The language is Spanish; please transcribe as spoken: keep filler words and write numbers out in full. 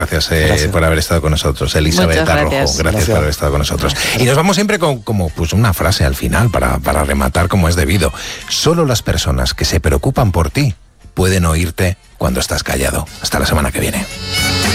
Gracias, eh, gracias por haber estado con nosotros, Elizabeth Arrojo. Gracias. gracias por haber estado con nosotros. Y nos vamos siempre con como pues una frase al final para, para rematar como es debido. Solo las personas que se preocupan por ti pueden oírte cuando estás callado. Hasta la semana que viene.